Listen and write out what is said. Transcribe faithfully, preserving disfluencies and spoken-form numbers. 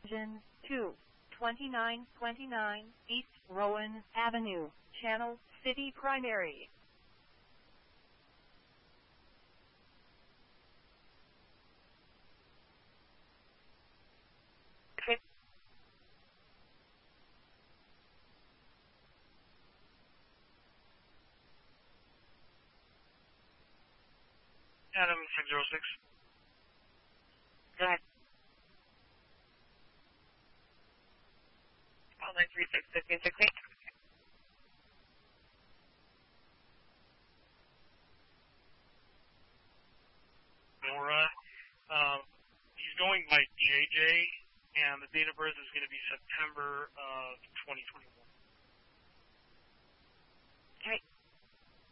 Gen two, twenty-nine twenty-nine East Rowan Avenue, Channel City Primary. Adam six zero six. Go ahead. All nine three six fifteen sixty. Nora, um, he's going by J J, and the date of birth is going to be September of twenty twenty-one.